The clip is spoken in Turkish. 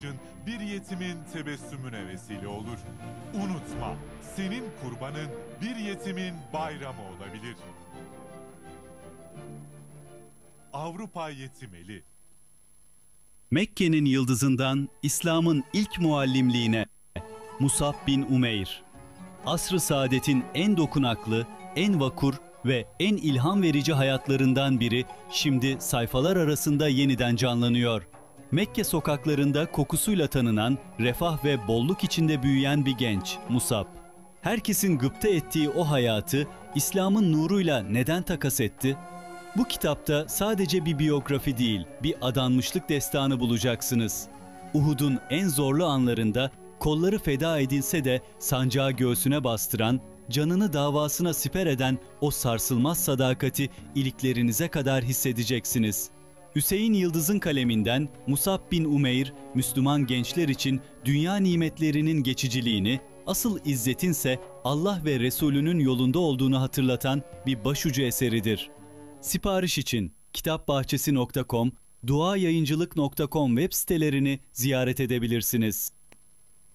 bir yetimin tebessümüne vesile olur. Unutma, senin kurbanın bir yetimin bayramı olabilir. Avrupa Yetimeli. Mekke'nin yıldızından İslam'ın ilk muallimliğine Musab bin Umeyr. Asr-ı saadetin en dokunaklı, en vakur ve en ilham verici hayatlarından biri şimdi sayfalar arasında yeniden canlanıyor. Mekke sokaklarında kokusuyla tanınan, refah ve bolluk içinde büyüyen bir genç Musab. Herkesin gıpta ettiği o hayatı İslam'ın nuruyla neden takas etti? Bu kitapta sadece bir biyografi değil, bir adanmışlık destanı bulacaksınız. Uhud'un en zorlu anlarında kolları feda edilse de sancağı göğsüne bastıran, canını davasına siper eden o sarsılmaz sadakati iliklerinize kadar hissedeceksiniz. Hüseyin Yıldız'ın kaleminden Musab bin Umeyr, Müslüman gençler için dünya nimetlerinin geçiciliğini, asıl izzetinse Allah ve Resulünün yolunda olduğunu hatırlatan bir başucu eseridir. Sipariş için kitapbahçesi.com, duayayıncılık.com web sitelerini ziyaret edebilirsiniz.